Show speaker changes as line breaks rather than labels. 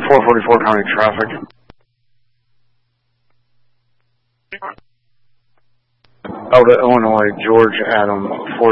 444 County Traffic. Out of Illinois, George Adam,